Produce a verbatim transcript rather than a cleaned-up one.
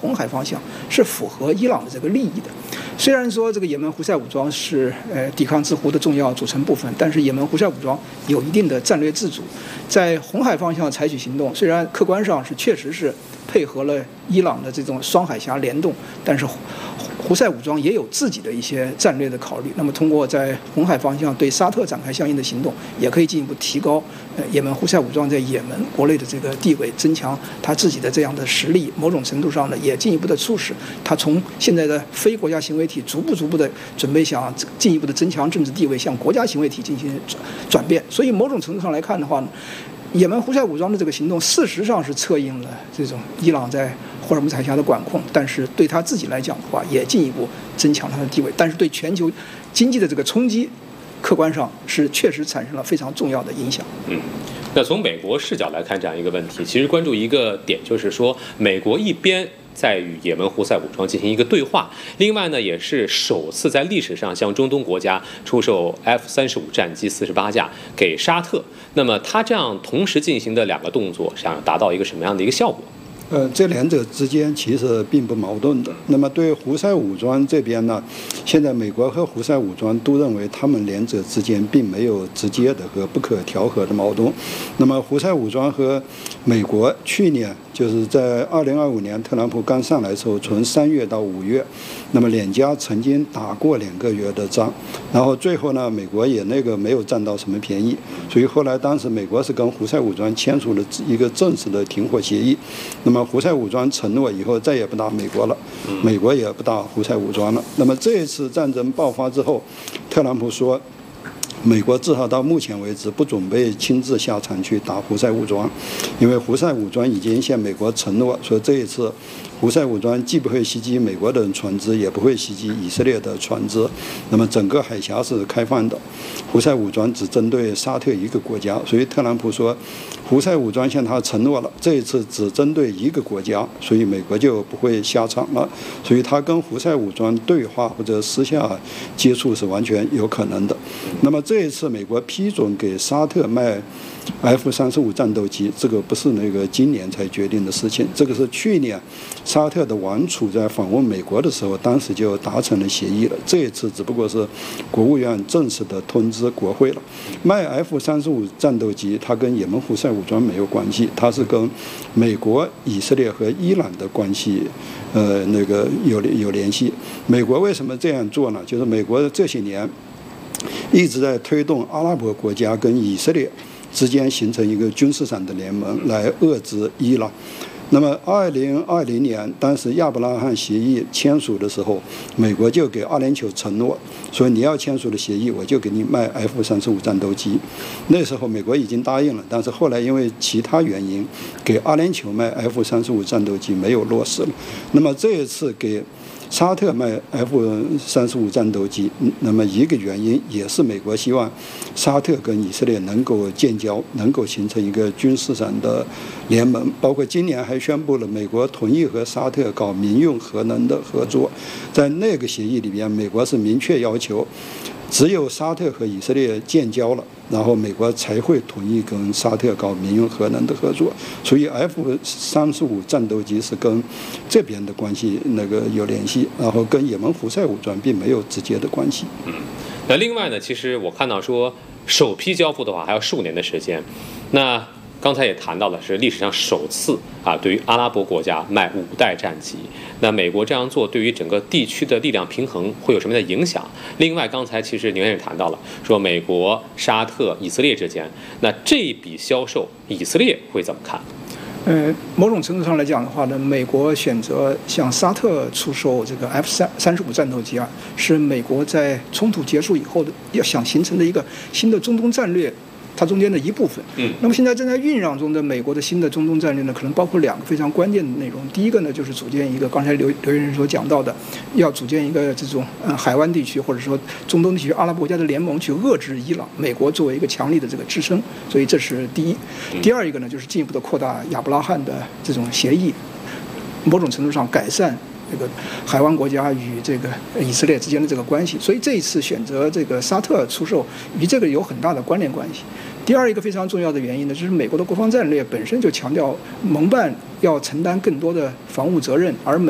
红海方向是符合伊朗的这个利益的。虽然说这个也门胡塞武装是呃抵抗自胡的重要组成部分，但是也门胡塞武装有一定的战略自主，在红海方向采取行动，虽然客观上是确实是配合了伊朗的这种双海峡联动，但是胡塞武装也有自己的一些战略的考虑。那么通过在红海方向对沙特展开相应的行动，也可以进一步提高呃也门胡塞武装在也门国内的这个地位，增强他自己的这样的实力。某种程度上呢，也进一步的促使他从现在的非国家行为体逐步逐步的准备想进一步的增强政治地位，向国家行为体进行转变。所以某种程度上来看的话呢，也门胡塞武装的这个行动，事实上是策应了这种伊朗在霍尔木兹海峡的管控，但是对他自己来讲的话，也进一步增强他的地位。但是对全球经济的这个冲击，客观上是确实产生了非常重要的影响。 嗯。那从美国视角来看这样一个问题，其实关注一个点就是说，美国一边在与也门胡塞武装进行一个对话，另外呢，也是首次在历史上向中东国家出售 F 三十五战机四十八架给沙特。那么他这样同时进行的两个动作，想达到一个什么样的一个效果？ 呃，这两者之间其实并不矛盾的。那么对胡塞武装这边呢，现在美国和胡塞武装都认为他们两者之间并没有直接的和不可调和的矛盾。那么胡塞武装和美国去年就是在二零二五年特朗普刚上来的时候，从三月到五月，那么两家曾经打过两个月的仗，然后最后呢，美国也那个没有占到什么便宜，所以后来当时美国是跟胡塞武装签署了一个正式的停火协议。那么胡塞武装承诺以后再也不打美国了，美国也不打胡塞武装了。那么这一次战争爆发之后，特朗普说，美国至少到目前为止不准备亲自下场去打胡塞武装，因为胡塞武装已经向美国承诺说，这一次胡塞武装既不会袭击美国的船只，也不会袭击以色列的船只。那么整个海峡是开放的，胡塞武装只针对沙特一个国家，所以特朗普说，胡塞武装向他承诺了，这一次只针对一个国家，所以美国就不会下场了。所以他跟胡塞武装对话或者私下接触是完全有可能的。那么这一次美国批准给沙特卖 F 三十五战斗机，这个不是那个今年才决定的事情，这个是去年沙特的王储在访问美国的时候，当时就达成了协议了。这一次只不过是国务院正式的通知国会了。卖 F 三十五战斗机，它跟也门胡塞武装没有关系，它是跟美国、以色列和伊朗的关系，呃，那个有有联系。美国为什么这样做呢？就是美国这些年一直在推动阿拉伯国家跟以色列之间形成一个军事上的联盟，来遏制伊朗。那么二零二零年，当时亚伯拉罕协议签署的时候，美国就给阿联酋承诺说，你要签署的协议，我就给你卖 F 三十五战斗机。那时候美国已经答应了，但是后来因为其他原因，给阿联酋卖 F 三十五战斗机没有落实了。那么这一次给沙特卖 F 三十五战斗机，那么一个原因也是美国希望沙特跟以色列能够建交，能够形成一个军事上的联盟。包括今年还宣布了美国同意和沙特搞民用核能的合作，在那个协议里边，美国是明确要求，只有沙特和以色列建交了，然后美国才会同意跟沙特搞民用核能的合作。所以 F 三十五战斗机是跟这边的关系那个有联系，然后跟也门胡塞武装并没有直接的关系。 嗯，那另外呢，其实我看到说首批交付的话还要十五年的时间，那刚才也谈到了是历史上首次啊，对于阿拉伯国家卖五代战机。那美国这样做对于整个地区的力量平衡会有什么样的影响？另外，刚才其实您也谈到了，说美国、沙特、以色列之间，那这一笔销售，以色列会怎么看？ 呃，某种程度上来讲的话呢，美国选择向沙特出售这个 F 三三十五战斗机啊，是美国在冲突结束以后的要想形成的一个新的中东战略。它中间的一部分。嗯，那么现在正在酝酿中的美国的新的中东战略呢，可能包括两个非常关键的内容。第一个呢，就是组建一个刚才刘刘先生所讲到的，要组建一个这种呃海湾地区或者说中东地区阿拉伯国家的联盟去遏制伊朗，美国作为一个强力的这个支撑，所以这是第一。第二一个呢，就是进一步的扩大亚伯拉罕的这种协议，某种程度上改善这个海湾国家与这个以色列之间的这个关系，所以这一次选择这个沙特出售，与这个有很大的关联关系。第二一个非常重要的原因呢，就是美国的国防战略本身就强调盟办要承担更多的防务责任，而美